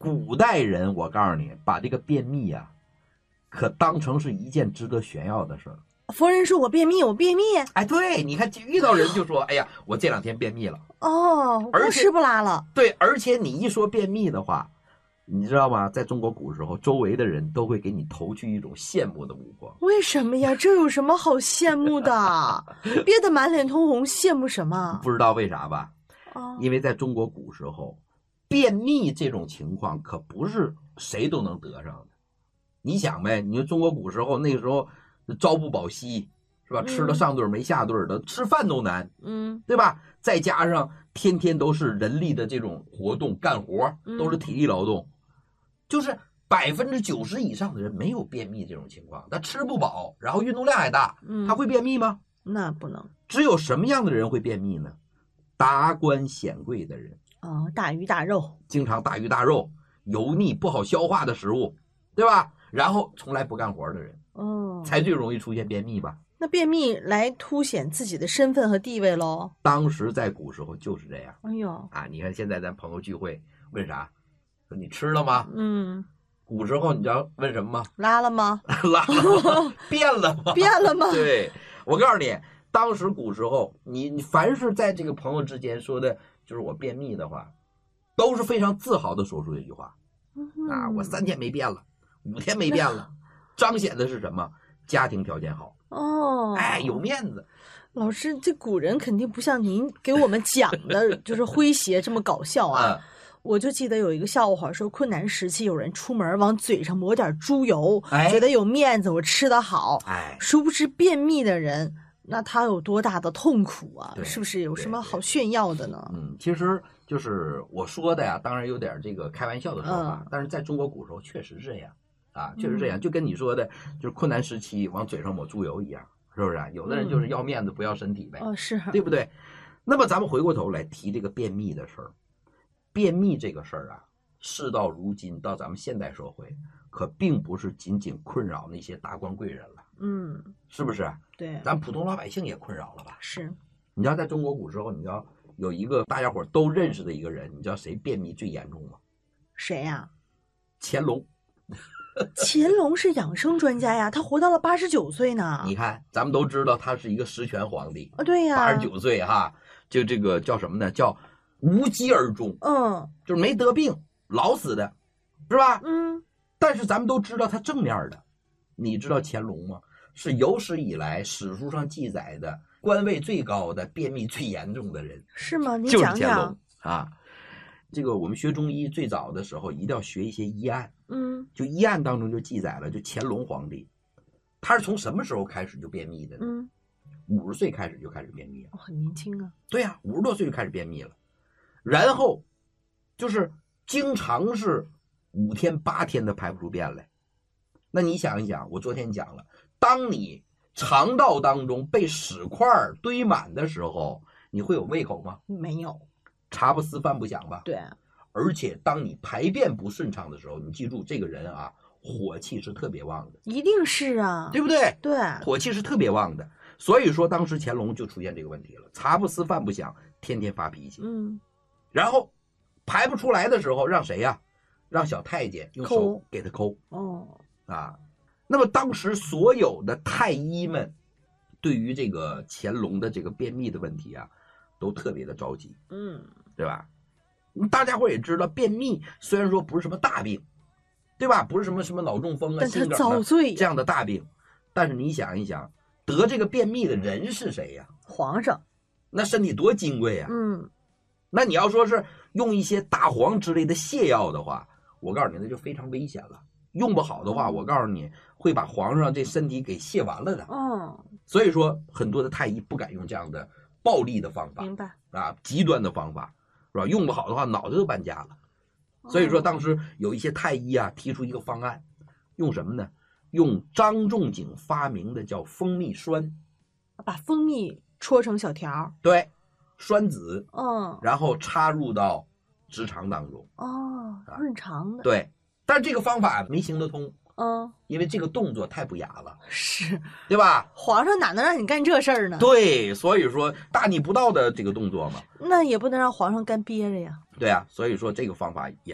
古代人我告诉你，把这个便秘啊，可当成是一件值得炫耀的事儿。 逢人说我便秘，我便秘。 哎，对，你看遇到人就说，哎呀，我这2天便秘了。 哦，我吃不拉了。 对，而且你一说便秘的话，你知道吗？在中国古时候，周围的人都会给你投去一种羡慕的目光。 为什么呀？这有什么好羡慕的？憋得满脸通红，羡慕什么？ 不知道为啥吧？因为在中国古时候，便秘这种情况可不是谁都能得上的。你想呗，你说中国古时候那个时候朝不保夕，是吧？吃了上顿没下顿的，吃饭都难，对吧？再加上天天都是人力的这种活动干活，都是体力劳动，就是90%以上的人没有便秘这种情况，他吃不饱，然后运动量还大，他会便秘吗？ 那不能。 只有什么样的人会便秘呢？达官显贵的人。 大鱼大肉， 经常大鱼大肉，油腻不好消化的食物，对吧？然后从来不干活的人，才最容易出现便秘吧？ 那便秘来凸显自己的身份和地位喽。 当时在古时候就是这样。 哎呦你看现在咱朋友聚会问啥？说你吃了吗？古时候你知道问什么吗？ 拉了吗？ 拉了吗？变了吗？ 变了吗？ 对，我告诉你，当时古时候你凡是在这个朋友之间说的就是我便秘的话，都是非常自豪的说出这句话。我3天没变了，5天没变了，彰显的是什么？家庭条件好。有面子。 老师，这古人肯定不像您给我们讲的就是诙谐这么搞笑啊。我就记得有一个笑话，说困难时期有人出门往嘴上抹点猪油，觉得有面子，我吃得好。殊不知便秘的人，那他有多大的痛苦啊？是不是有什么好炫耀的呢？ 其实就是我说的呀，当然有点这个开玩笑的说法，但是在中国古时候确实这样确实这样，就跟你说的，就是困难时期往嘴上抹猪油一样，是不是？有的人就是要面子不要身体呗， 是， 对不对？那么咱们回过头来提这个便秘的事儿，便秘这个事儿事到如今到咱们现代社会，可并不是仅仅困扰那些达官贵人了，是不是？ 对， 咱普通老百姓也困扰了吧？ 是。 你知道在中国古时候，你知道有一个大家伙都认识的一个人，你知道谁便秘最严重吗？ 谁呀？ 乾隆。 乾隆是养生专家呀，他活到了89岁呢。 你看，咱们都知道他是一个实权皇帝对呀 ，89岁就这个叫什么呢？叫无疾而终，就是没得病，老死的，是吧？但是咱们都知道他正面的，你知道乾隆吗？是有史以来史书上记载的官位最高的、便秘最严重的人， 是吗？你就是讲讲。 乾隆这个我们学中医最早的时候一定要学一些医案，就医案当中就记载了，就乾隆皇帝，他是从什么时候开始就便秘的呢？50岁开始就开始便秘了， 很年轻啊。 对呀，50多岁就开始便秘了，然后就是经常是5天8天的排不出便来。那你想一想，我昨天讲了，当你肠道当中被屎块堆满的时候，你会有胃口吗？ 没有。 茶不思饭不想吧？ 对。 而且当你排便不顺畅的时候，你记住这个人火气是特别旺的。 一定是啊， 对不对？ 对， 火气是特别旺的。所以说当时乾隆就出现这个问题了，茶不思饭不想，天天发脾气。然后排不出来的时候让谁呀？让小太监用手给他抠。那么当时所有的太医们对于这个乾隆的这个便秘的问题都特别的着急，对吧？大家伙也知道，便秘虽然说不是什么大病，对吧？不是什么脑中风但他遭罪这样的大病，但是你想一想，得这个便秘的人是谁呀？ 皇上， 那身体多金贵呀！那你要说是用一些大黄之类的泻药的话，我告诉你那就非常危险了。用不好的话，我告诉你会把皇上这身体给泻完了的。所以说很多的太医不敢用这样的暴力的方法， 明白极端的方法，是吧？用不好的话，脑袋都搬家了。所以说当时有一些太医提出一个方案，用什么呢？用张仲景发明的叫蜂蜜栓， 把蜂蜜戳成小条， 对，栓子，然后插入到直肠当中， 润肠的， 对。但是这个方法没行得通，因为这个动作太不雅了， 是， 对吧？ 皇上哪能让你干这事儿呢？ 对，所以说大逆不道的这个动作嘛， 那也不能让皇上干憋着呀。 对啊，所以说这个方法也